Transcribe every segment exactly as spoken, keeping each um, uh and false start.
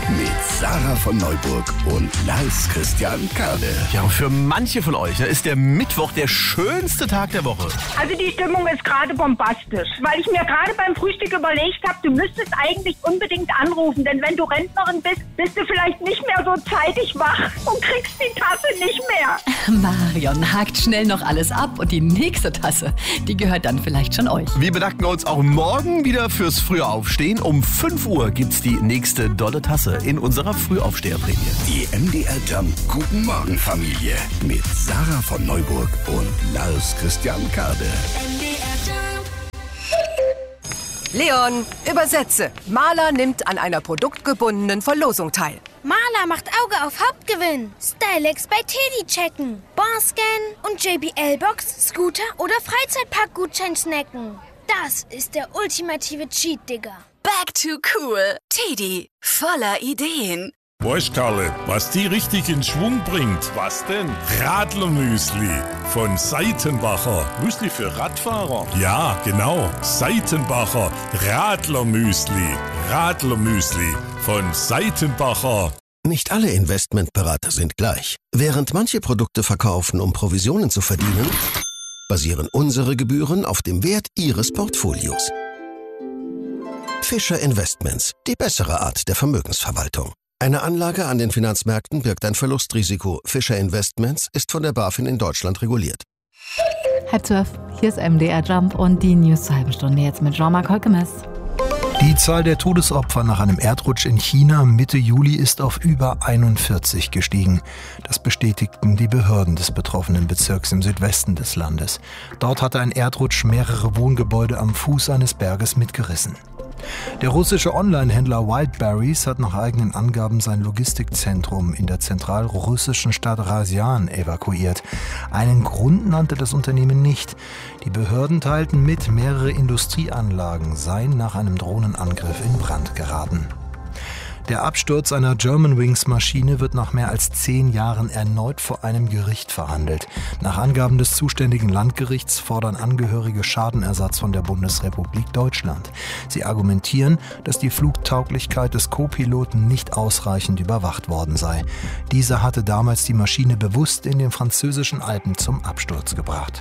mit Sarah von Neuburg und Lars Christian Kade. Ja, und für manche von euch ist der Mittwoch der schönste Tag der Woche. Also die Stimmung ist gerade bombastisch, weil ich mir gerade beim Frühstück überlegt habe, du müsstest eigentlich unbedingt anrufen, denn wenn du Rentnerin bist, bist du vielleicht nicht mehr so zeitig wach und kriegst die Tasse nicht mehr. Marion hakt schnell noch alles ab und die nächste Tasse, die gehört dann vielleicht schon euch. Wir bedanken uns auch morgen wieder fürs frühe Aufstehen. Um fünf Uhr gibt's die nächste dolle Tasse in unserer Frühaufsteherprämie. Die M D R Jump Guten Morgen Familie mit Sarah von Neuburg und Lars Christian Kade. Leon, übersetze. Maler nimmt an einer produktgebundenen Verlosung teil. Maler macht Auge auf Hauptgewinn. Stylex bei Teddy checken. Barscan und J B L-Box, Scooter oder Freizeitpark-Gutschein snacken. Das ist der ultimative Cheat, Digga. Back to cool. Teddy, voller Ideen. Weißt Karle, was die richtig in Schwung bringt? Was denn? Radlermüsli von Seitenbacher. Müsli für Radfahrer? Ja, genau. Seitenbacher Radlermüsli. Radlermüsli von Seitenbacher. Nicht alle Investmentberater sind gleich. Während manche Produkte verkaufen, um Provisionen zu verdienen, basieren unsere Gebühren auf dem Wert Ihres Portfolios. Fischer Investments, die bessere Art der Vermögensverwaltung. Eine Anlage an den Finanzmärkten birgt ein Verlustrisiko. Fischer Investments ist von der BaFin in Deutschland reguliert. Halb zwölf, hier ist M D R Jump und die News zur halben Stunde jetzt mit Jean-Marc Holkemes. Die Zahl der Todesopfer nach einem Erdrutsch in China Mitte Juli ist auf über einundvierzig gestiegen. Das bestätigten die Behörden des betroffenen Bezirks im Südwesten des Landes. Dort hatte ein Erdrutsch mehrere Wohngebäude am Fuß eines Berges mitgerissen. Der russische Online-Händler Wildberries hat nach eigenen Angaben sein Logistikzentrum in der zentralrussischen Stadt Rasyan evakuiert. Einen Grund nannte das Unternehmen nicht. Die Behörden teilten mit, mehrere Industrieanlagen seien nach einem Drohnenangriff in Brand geraten. Der Absturz einer Germanwings-Maschine wird nach mehr als zehn Jahren erneut vor einem Gericht verhandelt. Nach Angaben des zuständigen Landgerichts fordern Angehörige Schadenersatz von der Bundesrepublik Deutschland. Sie argumentieren, dass die Flugtauglichkeit des Co-Piloten nicht ausreichend überwacht worden sei. Dieser hatte damals die Maschine bewusst in den französischen Alpen zum Absturz gebracht.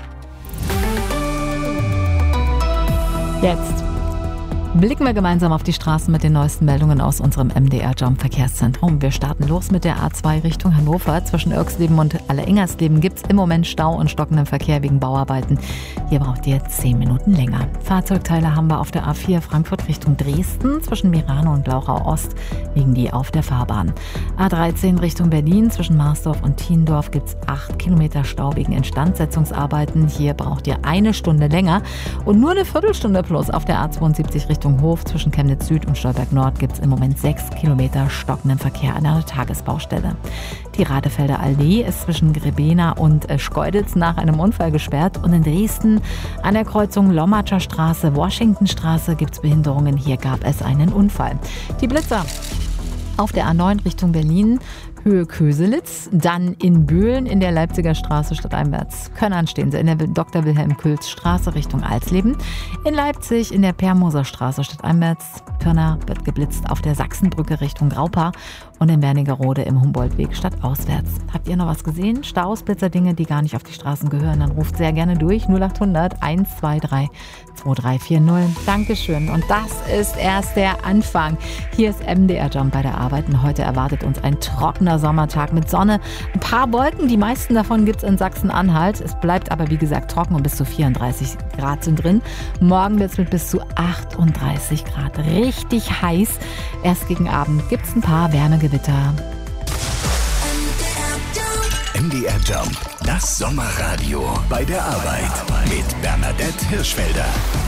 Jetzt blicken wir gemeinsam auf die Straßen mit den neuesten Meldungen aus unserem M D R Jump Verkehrszentrum. Wir starten los mit der A zwei Richtung Hannover. Zwischen Irxleben und Alleingersleben gibt es im Moment Stau und stockenden Verkehr wegen Bauarbeiten. Hier braucht ihr zehn Minuten länger. Fahrzeugteile haben wir auf der A vier Frankfurt Richtung Dresden. Zwischen Mirano und Glauchau Ost liegen die auf der Fahrbahn. A dreizehn Richtung Berlin. Zwischen Marsdorf und Thiendorf gibt es acht Kilometer Stau wegen Instandsetzungsarbeiten. Hier braucht ihr eine Stunde länger und nur eine Viertelstunde plus auf der A zweiundsiebzig Richtung Hof. Zwischen Chemnitz Süd und Stolberg Nord gibt es im Moment sechs Kilometer stockenden Verkehr an einer Tagesbaustelle. Die Radefelder Allee ist zwischen Grebena und Schkeuditz nach einem Unfall gesperrt. Und in Dresden an der Kreuzung Lommatscher Straße, Washingtonstraße gibt es Behinderungen. Hier gab es einen Unfall. Die Blitzer auf der A neun Richtung Berlin, Höhe Köselitz, dann in Böhlen in der Leipziger Straße stadteinwärts. Könnern stehen sie in der Doktor Wilhelm Külz Straße Richtung Alsleben. In Leipzig in der Permoser Straße stadteinwärts. Pirna wird geblitzt auf der Sachsenbrücke Richtung Graupa und in Wernigerode im Humboldtweg stadtauswärts. Habt ihr noch was gesehen? Staus, Blitzerdinge, die gar nicht auf die Straßen gehören? Dann ruft sehr gerne durch null acht hundert eins zwei drei zwei drei vier null. Dankeschön. Und das ist erst der Anfang. Hier ist M D R Jump bei der Arbeit. Und heute erwartet uns ein trockener Sommertag mit Sonne. Ein paar Wolken, die meisten davon gibt es in Sachsen-Anhalt. Es bleibt aber wie gesagt trocken und bis zu vierunddreißig Grad sind drin. Morgen wird es mit bis zu achtunddreißig Grad richtig heiß. Erst gegen Abend gibt es ein paar Wärmegewitter. M D R Jump, das Sommerradio bei der Arbeit mit Bernadette Hirschfelder.